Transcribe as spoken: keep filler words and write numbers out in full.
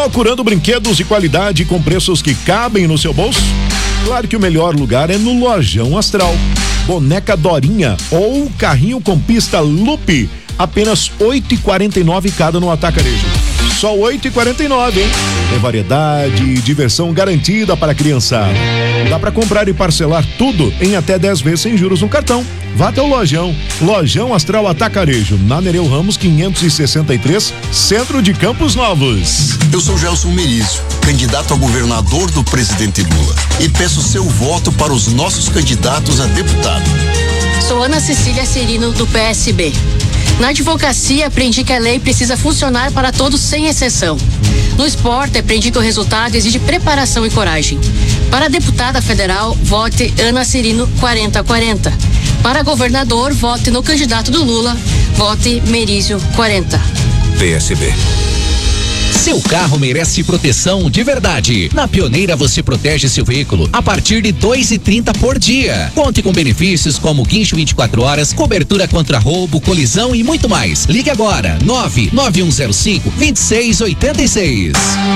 Procurando brinquedos de qualidade com preços que cabem no seu bolso? Claro que o melhor lugar é no Lojão Astral. Boneca Dorinha ou carrinho com pista Loop, apenas oito e quarenta e nove cada no Atacarejo. Só oito e quarenta e nove, hein? Tem variedade e diversão garantida para a criançada. Dá para comprar e parcelar tudo em até dez vezes sem juros no cartão. Vá até o Lojão. Lojão Astral Atacarejo, na Nereu Ramos quinhentos e sessenta e três, Centro de Campos Novos. Eu sou Gelson Merizio, candidato a governador do presidente Lula, e peço seu voto para os nossos candidatos a deputado. Sou Ana Cecília Serino, do P S B. Na advocacia, aprendi que a lei precisa funcionar para todos sem exceção. No esporte, aprendi que o resultado exige preparação e coragem. Para deputada federal, vote Ana Serino quarenta quarenta. Para governador, vote no candidato do Lula, vote Merizio quarenta. P S B. Seu carro merece proteção de verdade. Na Pioneira você protege seu veículo a partir de dois e trinta por dia. Conte com benefícios como guincho vinte e quatro horas, cobertura contra roubo, colisão e muito mais. Ligue agora, nove nove um zero cinco, dois seis oito seis.